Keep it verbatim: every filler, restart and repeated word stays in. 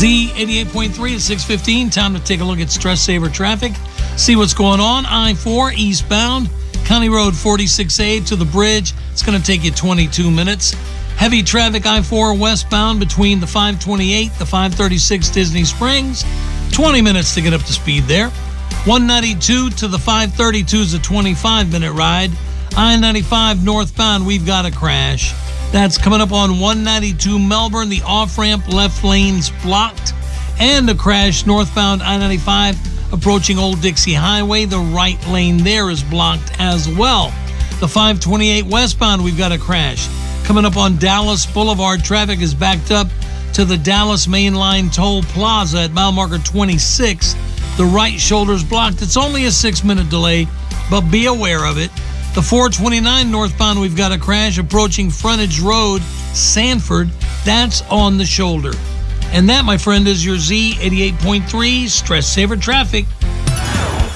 Z eighty-eight point three at six fifteen. Time to take a look at Stress Saver traffic. See what's going on. I four eastbound, County Road forty-six A to the bridge. It's going to take you twenty-two minutes. Heavy traffic I four westbound between the five twenty-eight, the five thirty-six Disney Springs. twenty minutes to get up to speed there. one ninety-two to the five thirty-two is a twenty-five minute ride. I ninety-five northbound, we've got a crash. That's coming up on one ninety-two Melbourne. The off-ramp left lane's blocked. And a crash northbound I ninety-five approaching Old Dixie Highway. The right lane there is blocked as well. The five twenty-eight westbound, we've got a crash. Coming up on Dallas Boulevard, traffic is backed up to the Dallas Mainline Toll Plaza at mile marker twenty-six. The right shoulder's blocked. It's only a six-minute delay, but be aware of it. The four twenty-nine northbound, we've got a crash approaching Frontage Road, Sanford. That's on the shoulder. And that, my friend, is your Z eighty-eight point three Stress Saver traffic.